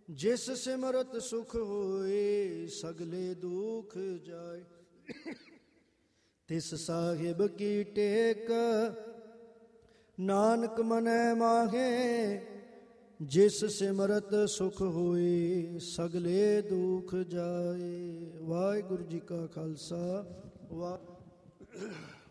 ਜਿਸ ਸਿਮਰਤ ਸੁਖ ਹੋਏ ਸਗਲੇ ਦੁਖ ਜਾਏ। ਤਿਸ ਸਾਹਿਬ ਕੀ ਟੇਕ ਨਾਨਕ ਮਨੈ ਮਾਹੇ, ਜਿਸ ਸਿਮਰਤ ਸੁਖ ਹੋਏ ਸਗਲੇ ਦੁਖ ਜਾਏ। ਵਾਹਿਗੁਰੂ ਜੀ ਕਾ ਖਾਲਸਾ ਵਾਹਿਗੁਰੂ।